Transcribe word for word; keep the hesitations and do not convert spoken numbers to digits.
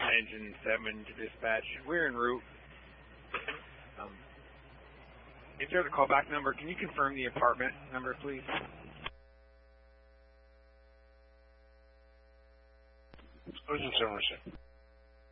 Engine seven to dispatch. We're en route. Um, is there the callback number? Can you confirm the apartment number, please? Ocean seven oh six.